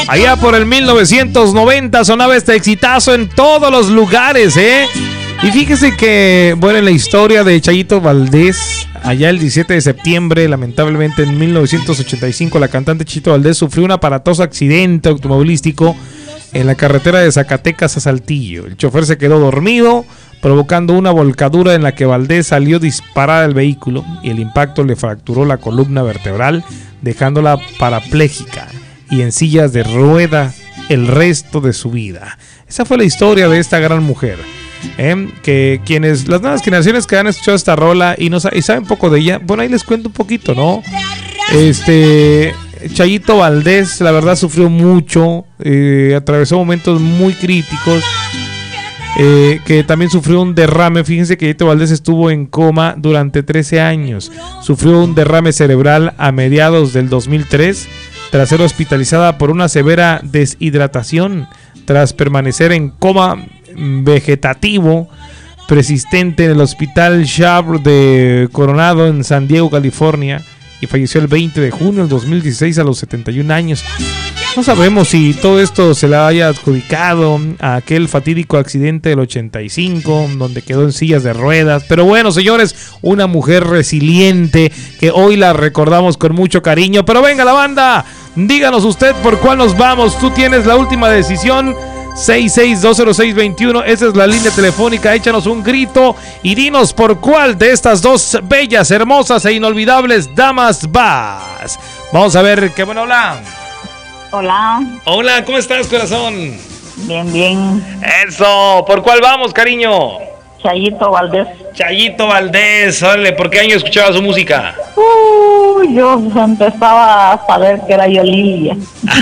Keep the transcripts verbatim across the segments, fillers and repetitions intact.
Allá por el mil novecientos noventa sonaba este exitazo en todos los lugares, ¿eh? Y fíjese que, bueno, en la historia de Chayito Valdés, allá el diecisiete de septiembre, lamentablemente en mil novecientos ochenta y cinco, la cantante Chayito Valdés sufrió un aparatoso accidente automovilístico en la carretera de Zacatecas a Saltillo. El chofer se quedó dormido, provocando una volcadura en la que Valdés salió disparada del vehículo y el impacto le fracturó la columna vertebral, dejándola parapléjica y en sillas de rueda el resto de su vida. Esa fue la historia de esta gran mujer. ¿Eh? Que quienes, las nuevas generaciones que han escuchado esta rola y, no, y saben poco de ella, bueno, ahí les cuento un poquito, ¿no? Este Chayito Valdés, la verdad, sufrió mucho, eh, atravesó momentos muy críticos, eh, que también sufrió un derrame. Fíjense que Chayito Valdés estuvo en coma durante trece años, sufrió un derrame cerebral a mediados del dos mil tres, tras ser hospitalizada por una severa deshidratación, tras permanecer en coma vegetativo persistente en el hospital Shabr de Coronado en San Diego, California, y falleció el veinte de junio del dos mil dieciséis a los setenta y un años. No sabemos si todo esto se le haya adjudicado a aquel fatídico accidente del ochenta y cinco, donde quedó en sillas de ruedas. Pero bueno, señores, una mujer resiliente que hoy la recordamos con mucho cariño. Pero venga la banda, díganos usted por cuál nos vamos. Tú tienes la última decisión. seis seis dos cero seis dos uno, esa es la línea telefónica. Échanos un grito y dinos por cuál de estas dos bellas, hermosas e inolvidables damas vas. Vamos a ver qué bueno. Hola. Hola. Hola, ¿cómo estás, corazón? Bien, bien. Eso, ¿por cuál vamos, cariño? Chayito Valdés. Chayito Valdés, órale, ¿por qué año escuchaba su música? Uh, yo empezaba a saber que era Yolilla.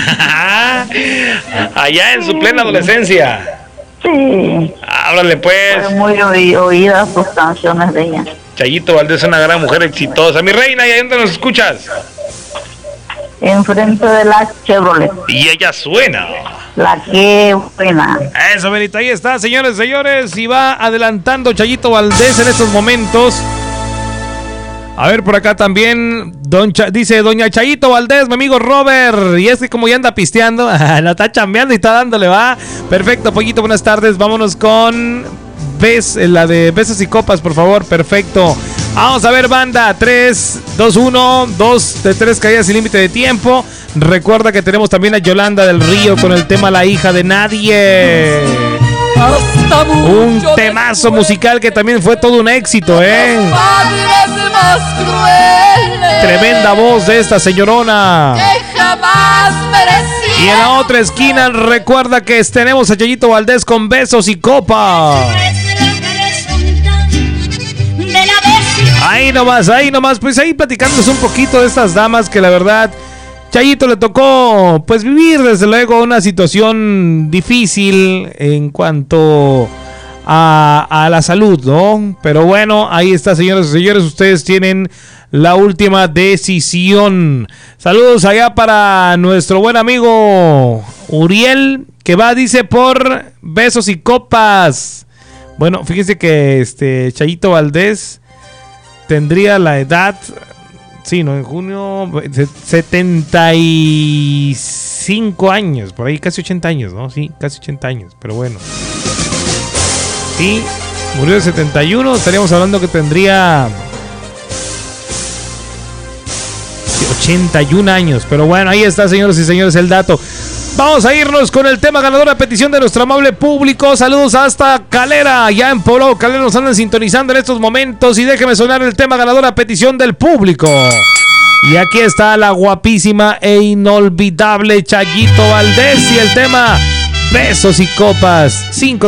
Allá en su plena adolescencia. Sí. Órale, pues. Fue muy oí- oídas sus canciones de ella. Chayito Valdés es una gran mujer exitosa. Mi reina, ¿y ahí dónde nos escuchas? Enfrente de la Chevrolet. Y ella suena. La que buena. Eso, Benito, ahí está, señores, señores. Y va adelantando Chayito Valdés en estos momentos. A ver, por acá también don Cha- dice doña Chayito Valdés, mi amigo Robert. Y es que como ya anda pisteando, la está chambeando y está dándole, va. Perfecto, Pollito, buenas tardes. Vámonos con Bes, la de Besos y Copas, por favor. Perfecto. Vamos a ver, banda. tres, dos, uno, dos de tres caídas sin límite de tiempo. Recuerda que tenemos también a Yolanda del Río con el tema La hija de nadie. Un temazo musical que también fue todo un éxito, ¿eh? Tremenda voz de esta señorona. Y en la otra esquina recuerda que tenemos a Chayito Valdés con Besos y Copas. Ahí nomás, ahí nomás, pues ahí platicándonos un poquito de estas damas que la verdad Chayito le tocó pues vivir desde luego una situación difícil en cuanto a, a la salud, ¿no? Pero bueno, ahí está, señores y señores, ustedes tienen la última decisión. Saludos allá para nuestro buen amigo Uriel, que va, dice, por Besos y Copas. Bueno, fíjense que este Chayito Valdés tendría la edad, sí, no, en junio, setenta y cinco años, por ahí casi ochenta años, ¿no? Sí, casi ochenta años, pero bueno. Sí, murió de setenta y uno, estaríamos hablando que tendría ochenta y un años, pero bueno, ahí está, señores y señores, el dato. Vamos a irnos con el tema ganador a petición de nuestro amable público. Saludos hasta Calera, ya en Polo Calera nos andan sintonizando en estos momentos. Y déjeme sonar el tema ganador a petición del público. Y aquí está la guapísima e inolvidable Chayito Valdés y el tema Besos y Copas. cinco